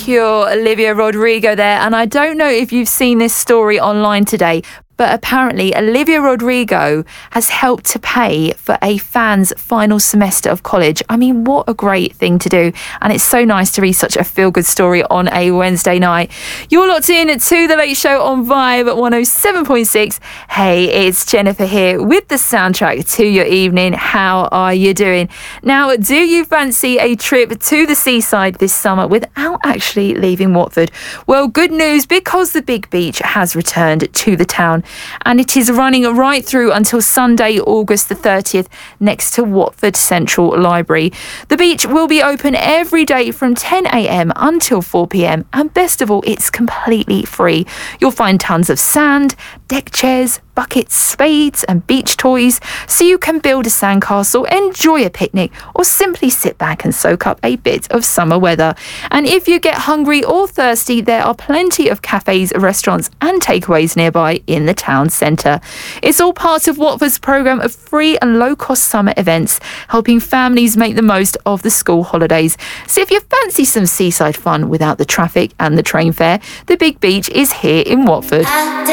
Cure, Olivia Rodrigo there. And I don't know if you've seen this story online today, but apparently Olivia Rodrigo has helped to pay for a fan's final semester of college. I mean, what a great thing to do. And it's so nice to read such a feel-good story on a Wednesday night. You're locked in to The Late Show on Vibe 107.6. Hey, it's Jennifer here with the soundtrack to your evening. How are you doing? Now, do you fancy a trip to the seaside this summer without actually leaving Watford? Well, good news, because the Big Beach has returned to the town. And it is running right through until Sunday, August the 30th, next to Watford Central Library. The beach will be open every day from 10 a.m. until 4 p.m. And best of all, it's completely free. You'll find tons of sand, deck chairs, buckets, spades and beach toys, so you can build a sandcastle, enjoy a picnic, or simply sit back and soak up a bit of summer weather. And if you get hungry or thirsty, there are plenty of cafes, restaurants and takeaways nearby in the town centre. It's all part of Watford's programme of free and low-cost summer events, helping families make the most of the school holidays. So if you fancy some seaside fun without the traffic and the train fare, the Big Beach is here in Watford.